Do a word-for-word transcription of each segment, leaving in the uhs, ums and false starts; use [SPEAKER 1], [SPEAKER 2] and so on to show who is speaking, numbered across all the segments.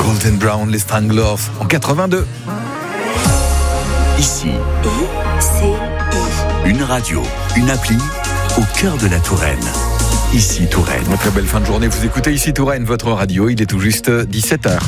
[SPEAKER 1] Golden Brown, les Stranglers, en quatre-vingt-deux.
[SPEAKER 2] Ici,
[SPEAKER 3] I C I.
[SPEAKER 2] une radio, une appli au cœur de la Touraine. Ici Touraine.
[SPEAKER 1] Une très belle fin de journée. Vous écoutez Ici Touraine, votre radio. Il est tout juste dix-sept heures.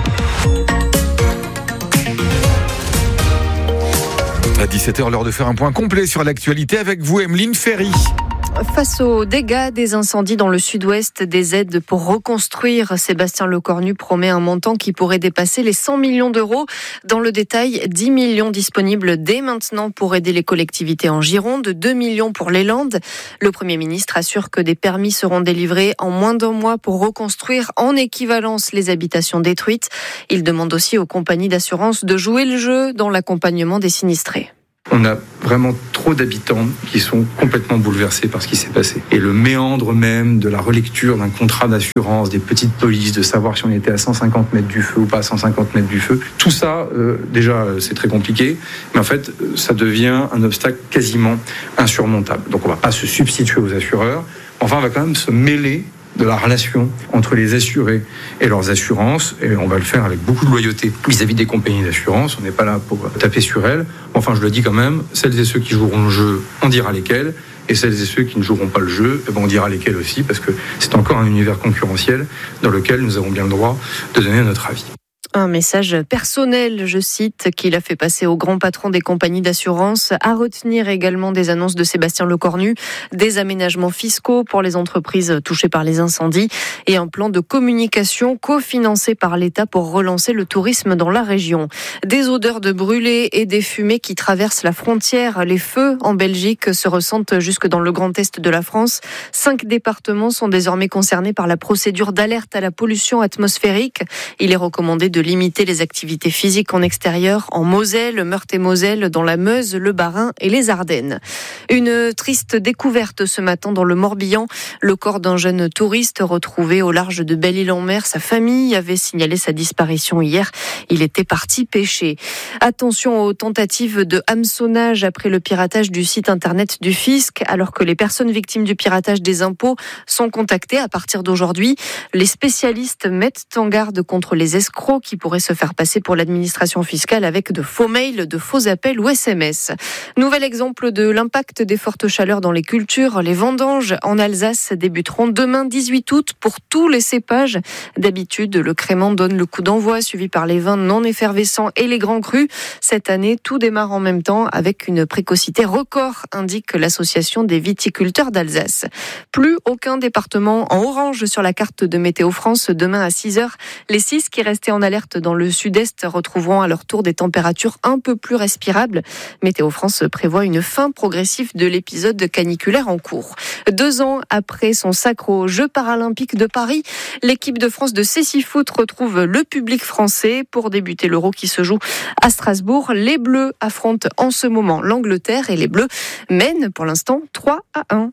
[SPEAKER 1] À dix-sept heures, l'heure de faire un point complet sur l'actualité avec vous, Emeline Ferry.
[SPEAKER 4] Face aux dégâts des incendies dans le sud-ouest, des aides pour reconstruire, Sébastien Lecornu promet un montant qui pourrait dépasser les cent millions d'euros. Dans le détail, dix millions disponibles dès maintenant pour aider les collectivités en Gironde, deux millions pour les Landes. Le Premier ministre assure que des permis seront délivrés en moins d'un mois pour reconstruire en équivalence les habitations détruites. Il demande aussi aux compagnies d'assurance de jouer le jeu dans l'accompagnement des sinistrés.
[SPEAKER 5] On a vraiment trop d'habitants qui sont complètement bouleversés par ce qui s'est passé. Et le méandre même de la relecture d'un contrat d'assurance, des petites polices, de savoir si on était à cent cinquante mètres du feu ou pas à cent cinquante mètres du feu, tout ça, euh, déjà, c'est très compliqué. Mais en fait, ça devient un obstacle quasiment insurmontable. Donc on ne va pas se substituer aux assureurs. Enfin, on va quand même se mêler de la relation entre les assurés et leurs assurances, et on va le faire avec beaucoup de loyauté vis-à-vis des compagnies d'assurance. On n'est pas là pour taper sur elles. Enfin, je le dis quand même, celles et ceux qui joueront le jeu, on dira lesquels, et celles et ceux qui ne joueront pas le jeu, eh ben on dira lesquels aussi, parce que c'est encore un univers concurrentiel dans lequel nous avons bien le droit de donner notre avis.
[SPEAKER 4] Un message personnel, je cite, qu'il a fait passer au grand patron des compagnies d'assurance. À retenir également des annonces de Sébastien Lecornu, des aménagements fiscaux pour les entreprises touchées par les incendies et un plan de communication cofinancé par l'État pour relancer le tourisme dans la région. Des odeurs de brûlés et des fumées qui traversent la frontière. Les feux en Belgique se ressentent jusque dans le Grand Est de la France. Cinq départements sont désormais concernés par la procédure d'alerte à la pollution atmosphérique. Il est recommandé de limiter les activités physiques en extérieur en Moselle, Meurthe-et-Moselle, dans la Meuse, le Bas-Rhin et les Ardennes. Une triste découverte ce matin dans le Morbihan. Le corps d'un jeune touriste retrouvé au large de Belle-Île-en-Mer. Sa famille avait signalé sa disparition hier. Il était parti pêcher. Attention aux tentatives de hameçonnage après le piratage du site internet du fisc. Alors que les personnes victimes du piratage des impôts sont contactées à partir d'aujourd'hui, les spécialistes mettent en garde contre les escrocs qui pourraient se faire passer pour l'administration fiscale avec de faux mails, de faux appels ou S M S. Nouvel exemple de l'impact des fortes chaleurs dans les cultures. Les vendanges en Alsace débuteront demain dix-huit août pour tous les cépages. D'habitude, le crément donne le coup d'envoi, suivi par les vins non effervescents et les grands crus. Cette année, tout démarre en même temps avec une précocité record, indique l'association des viticulteurs d'Alsace. Plus aucun département en orange sur la carte de Météo France demain à six heures. Les six qui restaient en alerte dans le sud-est retrouveront à leur tour des températures un peu plus respirables. Météo France prévoit une fin progressive de l'épisode caniculaire en cours. Deux ans après son sacre aux Jeux paralympiques de Paris, l'équipe de France de cécifoot retrouve le public français pour débuter l'Euro qui se joue à Strasbourg. Les Bleus affrontent en ce moment l'Angleterre et les Bleus mènent pour l'instant trois à un.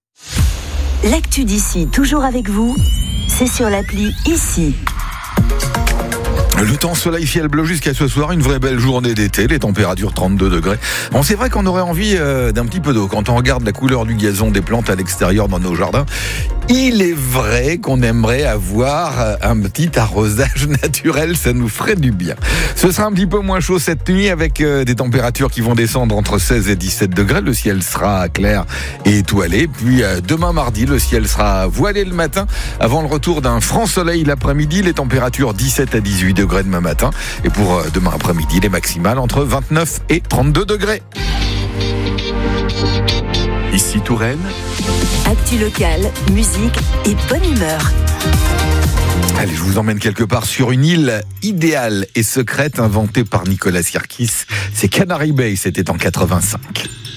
[SPEAKER 3] L'actu d'ici, toujours avec vous, c'est sur l'appli Ici.
[SPEAKER 1] Le temps, soleil, ciel bleu jusqu'à ce soir, une vraie belle journée d'été, les températures trente-deux degrés. Bon, c'est vrai qu'on aurait envie euh, d'un petit peu d'eau quand on regarde la couleur du gazon des plantes à l'extérieur dans nos jardins. Il est vrai qu'on aimerait avoir un petit arrosage naturel, ça nous ferait du bien. Ce sera un petit peu moins chaud cette nuit avec euh, des températures qui vont descendre entre seize et dix-sept degrés. Le ciel sera clair et étoilé. Puis euh, demain mardi, le ciel sera voilé le matin avant le retour d'un franc soleil l'après-midi. Les températures dix-sept à dix-huit degrés demain matin. Et pour euh, demain après-midi, les maximales entre vingt-neuf et trente-deux degrés.
[SPEAKER 2] Ici Touraine.
[SPEAKER 3] Actu locale, musique et bonne humeur.
[SPEAKER 1] Allez, je vous emmène quelque part sur une île idéale et secrète inventée par Nicolas Sirkis. C'est Canary Bay, c'était en quatre-vingt-cinq.